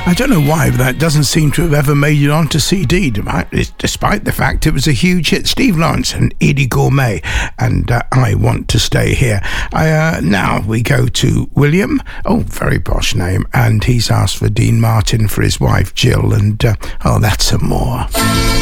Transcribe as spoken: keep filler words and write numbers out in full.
I don't know why, but that doesn't seem to have ever made it onto C D, despite the fact it was a huge hit. Steve Lawrence and Eddie Gourmet, and uh, I Want to Stay Here. I, uh, now we go to William. Oh, very posh name. And he's asked for Dean Martin for his wife, Jill, and uh, oh, that's some more.